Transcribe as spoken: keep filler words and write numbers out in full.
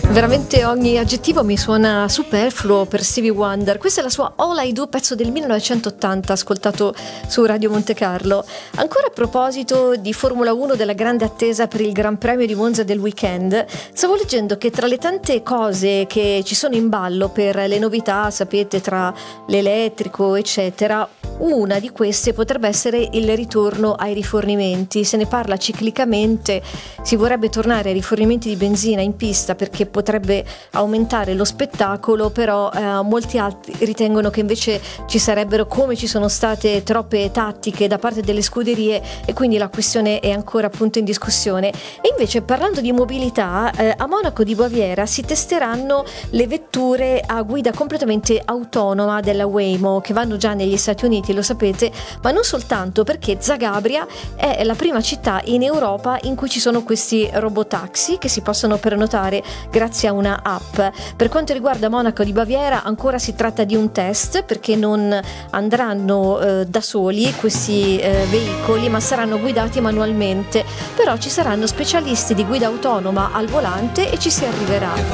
Veramente ogni aggettivo mi suona superfluo per Stevie Wonder. Questa è la sua All I Do, pezzo del millenovecentottanta, ascoltato su Radio Monte Carlo. Ancora a proposito di Formula uno, della grande attesa per il Gran Premio di Monza del weekend, stavo leggendo che tra le tante cose che ci sono in ballo per le novità, sapete, tra l'elettrico eccetera, una di queste potrebbe essere il ritorno ai rifornimenti. Se ne parla ciclicamente, si vorrebbe tornare ai rifornimenti di benzina in pista perché potrebbe aumentare lo spettacolo, però eh, molti altri ritengono che invece ci sarebbero, come ci sono state troppe tattiche da parte delle scuderie, e quindi la questione è ancora appunto in discussione. E invece, parlando di mobilità, eh, a Monaco di Baviera si testeranno le vetture a guida completamente autonoma della Waymo, che vanno già negli Stati Uniti, lo sapete, ma non soltanto, perché Zagabria è la prima città in Europa in cui ci sono questi robotaxi che si possono prenotare grazie a una app. Per quanto riguarda Monaco di Baviera, ancora si tratta di un test, perché non andranno eh, da soli questi eh, veicoli, ma saranno guidati manualmente. Però ci saranno specialisti di guida autonoma al volante e ci si arriverà.